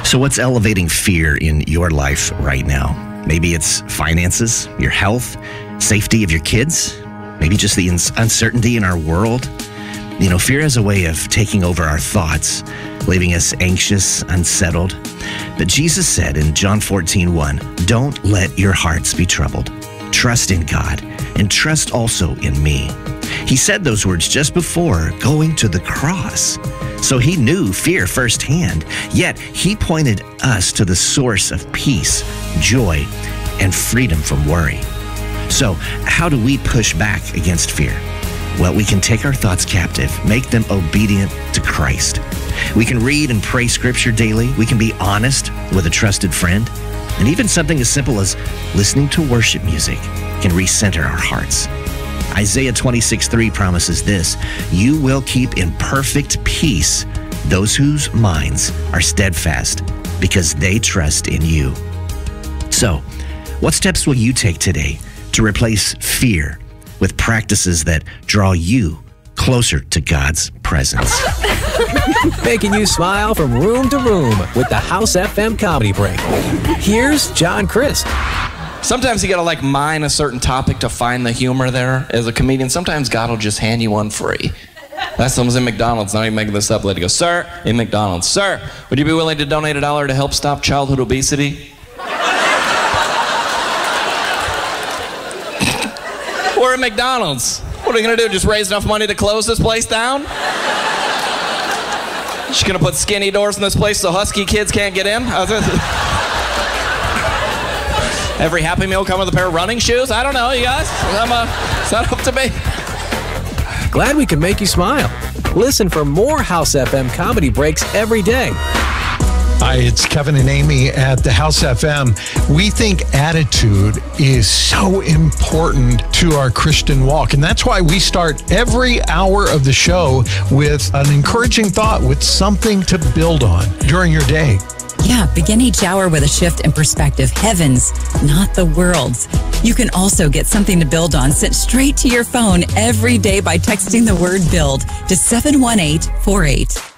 So what's elevating fear in your life right now? Maybe it's finances, your health, safety of your kids, maybe just the uncertainty in our world. You know, fear has a way of taking over our thoughts, leaving us anxious, unsettled. But Jesus said in John 14:1, "Don't let your hearts be troubled. Trust in God and trust also in me." He said those words just before going to the cross. So he knew fear firsthand, yet he pointed us to the source of peace, joy, and freedom from worry. So how do we push back against fear? Well, we can take our thoughts captive, make them obedient to Christ. We can read and pray scripture daily. We can be honest with a trusted friend. And even something as simple as listening to worship music can recenter our hearts. Isaiah 26:3 promises this: "You will keep in perfect peace those whose minds are steadfast because they trust in you." So, what steps will you take today to replace fear with practices that draw you closer to God's presence? Making you smile from room to room with the House FM Comedy Break. Here's John Crist. Sometimes you gotta mine a certain topic to find the humor there. As a comedian, sometimes God will just hand you one free. Last time I was in McDonald's, not even making this up. Lady goes, "Sir," in McDonald's, "Sir, would you be willing to donate $1 to help stop childhood obesity?" We're at McDonald's. What are you gonna do? Just raise enough money to close this place down? She's gonna put skinny doors in this place so husky kids can't get in? Every Happy Meal come with a pair of running shoes? I don't know, you guys. It's not up to me. Glad we could make you smile. Listen for more House FM Comedy Breaks every day. Hi, it's Kevin and Amy at the House FM. We think attitude is so important to our Christian walk, and that's why we start every hour of the show with an encouraging thought, with something to build on during your day. Yeah, begin each hour with a shift in perspective. Heavens, not the world's. You can also get something to build on sent straight to your phone every day by texting the word BUILD to 71848.